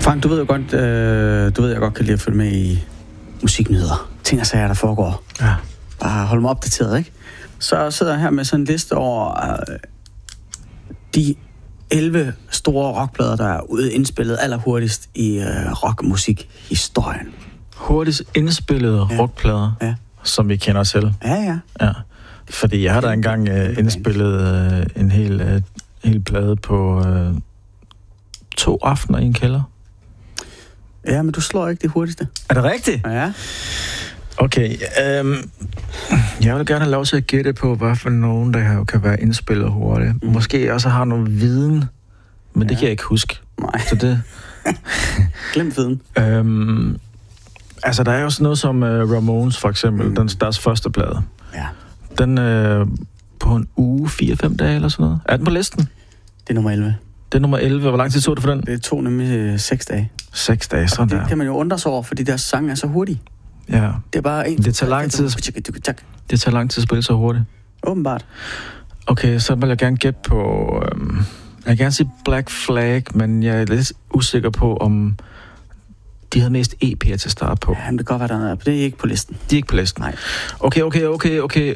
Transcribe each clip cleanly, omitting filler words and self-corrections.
Frank, du ved jeg godt kan lide at følge med i musiknyheder. Ting og sager, der foregår. Ja. Bare holde mig opdateret, ikke? Så sidder jeg her med sådan en liste over de 11 store rockplader, der er ude indspillet allerhurtigst i rockmusikhistorien. Hurtigst indspillede rockplader, som vi kender til. Ja. Fordi jeg har da engang indspillet en hel plade på 2 aftener i en kælder. Ja, men du slår ikke det hurtigste. Er det rigtigt? Ja. Okay, jeg vil gerne have lov til at gætte på, hvad for nogen, der kan være indspillet hurtigt. Måske også har noget viden, men det kan jeg ikke huske. Nej. Så det... Glem viden. Altså, der er jo sådan noget som Ramones, for eksempel, deres første plade. Ja. Den på en uge, 4-5 dage eller sådan noget. Er den på listen? Det er nummer 11. Det er nummer 11. Hvor lang tid tog det for den? Det tog nemlig 6 dage. 6 dage, sådan der. Det kan man jo undre sig over, fordi deres sang er så hurtig. Ja. Det er bare en... Det tager lang tid at spille så hurtigt. Åbenbart. Okay, så vil jeg gerne gætte på... jeg vil gerne sige Black Flag, men jeg er lidt usikker på, om de havde mest EP'er til at starte på. Ja, men det kan godt være, der er. Det er ikke på listen. De er ikke på listen? Nej. Okay.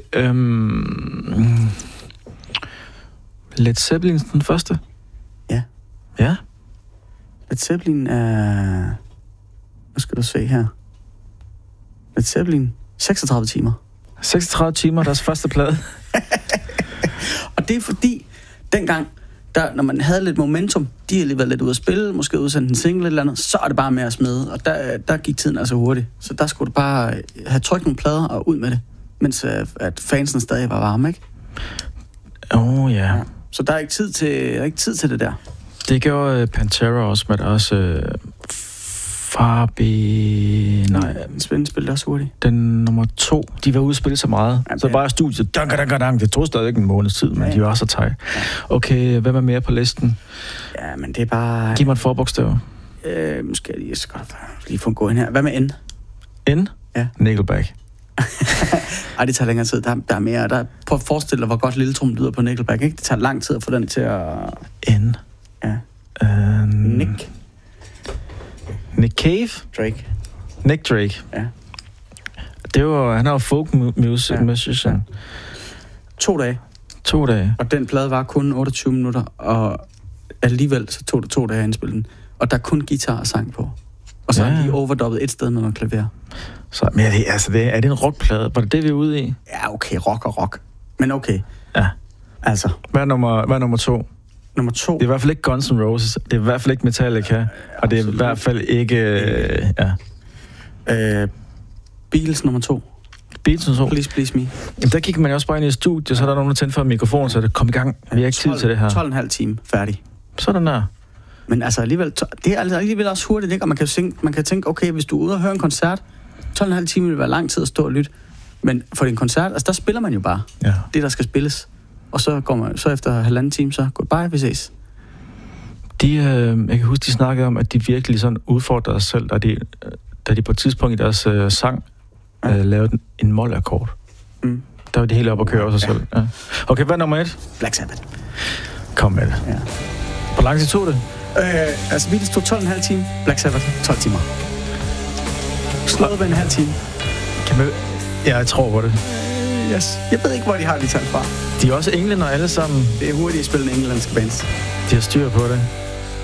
Led Zeppelin den første? Ja. Ja? Led Zeppelin er... Hvad skal du se her? Led Zeppelin, 36 timer. 36 timer, deres første plade. Og det er fordi, dengang, når man havde lidt momentum, de havde lige været lidt ude at spille, måske udsendt en single eller andet, så er det bare med at smide, og der gik tiden altså hurtigt. Så der skulle du bare have trykt nogle plader og ud med det, mens at fansen stadig var varme, ikke? Ja. Så der er ikke tid til det der. Det gjorde Pantera også med deres Spændende spil, der også hurtigt. Den nummer 2. De var ude at spille så meget. Ja, så bare studiet. Det tog stadig ikke en måneds tid, men de var så teg. Okay, hvem er mere på listen? Ja, men det er bare... Giv mig et forbogstav. Måske jeg skal lige få en gå ind her. Hvad med N? N? Ja. Nickelback. Ej, det tager længere tid. Der er mere... Prøv at forestille dig, hvor godt Lilletrum lyder på Nickelback, ikke? Det tager lang tid at få den til at... N? Ja. Nick Cave? Drake. Nick Drake. Ja. Han er jo folk musician. Ja. 2 dage. 2 dage. Og den plade var kun 28 minutter, og alligevel så tog det 2 dage at indspille den. Og der er kun guitar og sang på. Og så er de overdubbet et sted med noget klaver. Så, men er det en rockplade? Var det vi er ude i? Ja, okay, rock. Men okay. Ja. Altså. Hvad er nummer 2? Nummer 2. Det er i hvert fald ikke Guns N' Roses. Det er i hvert fald ikke Metallica. Og det er i hvert fald ikke... Beatles nummer 2. Beatles nummer 2? Please Me. Jamen, der gik man jo også bare ind i studiet, så er der nogen, der tændte for mikrofonen, så det kom i gang. Vi har ikke tid til det her. 12,5 time færdig. Sådan der. Men altså alligevel, det er alligevel også hurtigt, ikke? Og man kan tænke, okay, hvis du er ude og høre en koncert, 12,5 timer vil være lang tid at stå og lytte. Men for en koncert, altså der spiller man jo bare det, der skal spilles. Og så går man så efter 1,5 time, så goodbye, vi ses. Jeg kan huske, de snakkede om, at de virkelig sådan udfordrede sig selv, da de på et tidspunkt i deres sang lavede en mol-akkord. Der var det hele op at køre over sig selv. Ja. Okay, hvad er nummer 1? Black Sabbath. Kom med det. Ja. Hvor lang tid tog det? Altså, Beatles tog 12,5 timer. Black Sabbath, 12 timer. Slået med en halv time. Ja, jeg tror på det. Yes. Jeg ved ikke, hvor de har de tal fra. De er også englænder alle sammen. Det er hurtigt at spille en englandsk bands. De har styr på det.